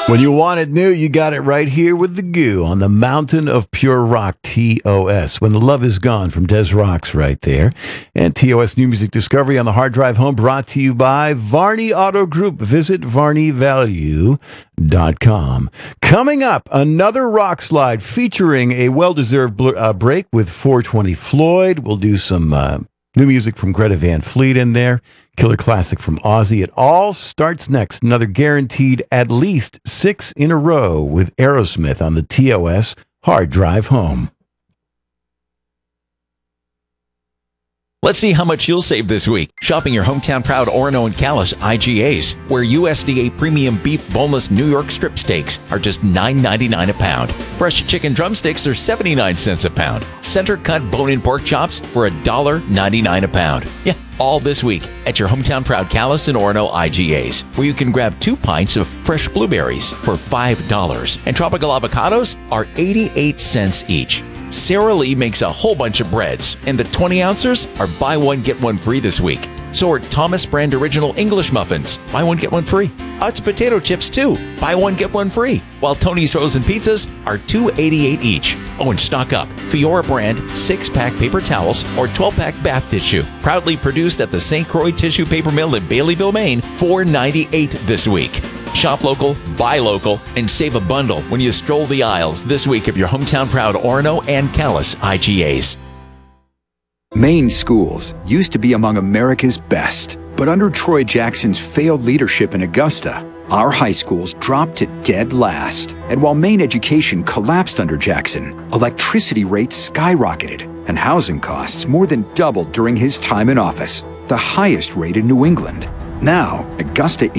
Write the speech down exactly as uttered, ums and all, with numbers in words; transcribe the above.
When you want it new, you got it right here with The Goo on the Mountain of Pure Rock, T O S. When the Love Is Gone from Des Rocks right there. And T O S New Music Discovery on the Hard Drive Home, brought to you by Varney Auto Group. Visit varney value dot com. Coming up, another rock slide featuring a well-deserved bl- uh, break with four twenty Floyd. We'll do some uh, new music from Greta Van Fleet in there. Killer classic from Ozzy. It all starts next. Another guaranteed at least six in a row with Aerosmith on the T O S Hard Drive Home. Let's see how much you'll save this week shopping your hometown proud Orono and Callis I G As, where U S D A premium beef boneless New York strip steaks are just nine ninety-nine a pound. Fresh chicken drumsticks are seventy-nine cents a pound. Center cut bone-in pork chops for one dollar ninety-nine a pound. Yeah, all this week at your hometown proud Callis and Orono I G As, where you can grab two pints of fresh blueberries for five dollars. And tropical avocados are eighty-eight cents each. Sara Lee makes a whole bunch of breads, and the twenty ounces are buy one, get one free this week. So are Thomas Brand Original English Muffins, buy one, get one free. Utz potato chips too, buy one, get one free. While Tony's Frozen Pizzas are two eighty-eight each. Oh, and stock up. Fiora Brand six-pack paper towels or twelve-pack bath tissue. Proudly produced at the Saint Croix Tissue Paper Mill in Baileyville, Maine, four ninety-eight this week. Shop local, buy local, and save a bundle when you stroll the aisles this week of your hometown proud Orono and Callis I G As. Maine schools used to be among America's best, but under Troy Jackson's failed leadership in Augusta, our high schools dropped to dead last. And while Maine education collapsed under Jackson, electricity rates skyrocketed and housing costs more than doubled during his time in office, the highest rate in New England. Now, Augusta